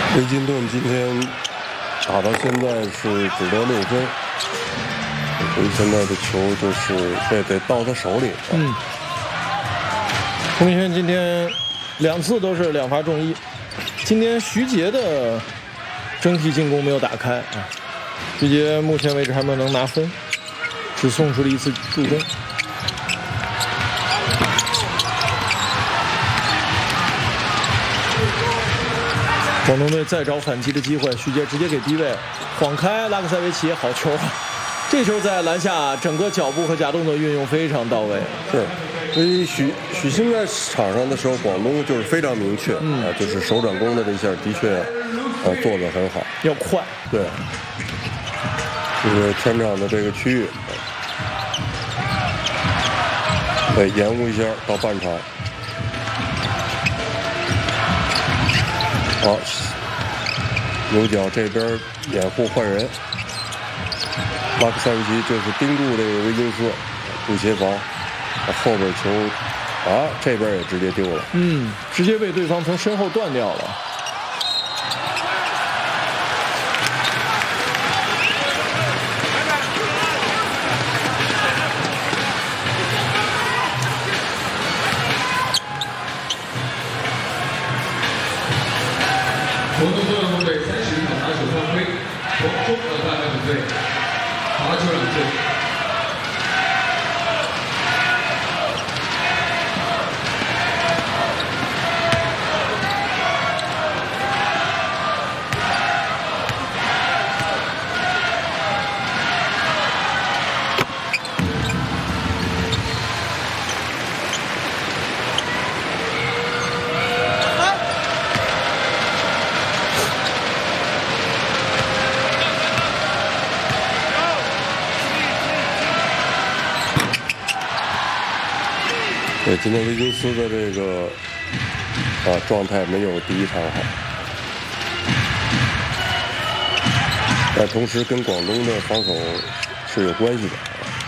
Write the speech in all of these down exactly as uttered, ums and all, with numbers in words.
雷金顿今天打到现在是只得六分，所以现在的球就是得得到他手里。啊、 嗯，洪明轩今天两次都是两罚中一，今天徐杰的整体进攻没有打开啊，徐杰目前为止还没有能拿分，只送出了一次助攻。广东队再找反击的机会，徐杰直接给低位晃开拉克塞维奇，好球！这球在篮下整个脚步和假动作运用非常到位。 是，所以许许昕在场上的时候，广东就是非常明确，嗯、啊，就是手转攻的这一下的确，呃、啊，做得很好， 要快。 对，就是全场的这个区域，对，延误一下到半场。好，牛角这边掩护换人，拉克塞维奇就是盯住这个维金斯不协防，后边球啊这边也直接丢了， 嗯，直接被对方从身后断掉了。 广东中央队三十一号拿手犯规，广州的大量队罚球两次。 对，今天维金斯的这个啊状态没有第一场好，但同时跟广东的防守是有关系的。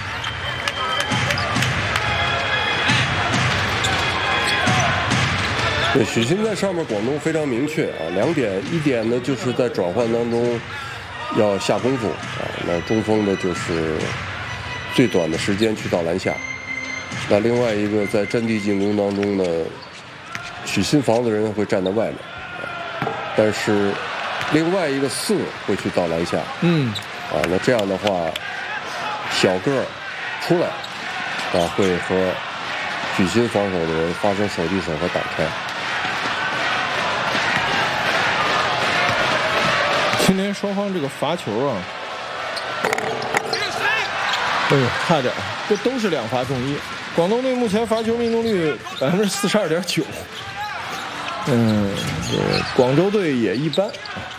对，许昕在上面，广东非常明确啊，两点，一点呢就是在转换当中要下功夫啊，那中锋的就是最短的时间去到篮下。那另外一个在阵地进攻当中呢，许昕防的人会站在外面，但是另外一个四会去到篮下， 嗯， 啊，那这样的话，小个儿出来，啊，会和许昕防守的人发生手递手和挡开。 今天双方这个罚球啊，哎呦，差点，这都是两罚中一。广东队目前罚球命中率百分之四十二点九，嗯，这广州队也一般。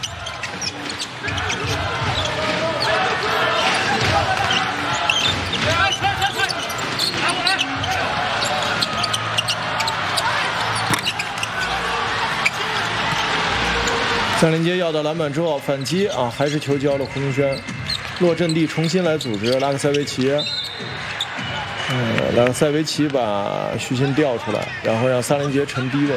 三连接要到篮板之后反击啊，还是球交了胡明轩，落阵地重新来组织拉克塞维奇。嗯，拉克塞维奇把徐昕调出来，然后让三连杰沉低位。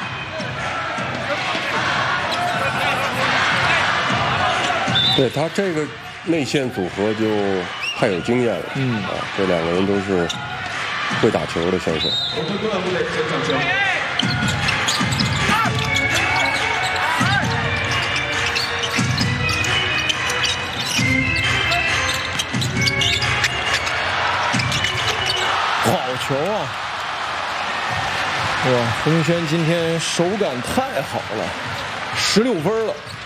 对他这个内线组合就太有经验了，嗯啊，这两个人都是会打球的选手。 好球啊！哇，胡明轩今天手感太好了，十六分了。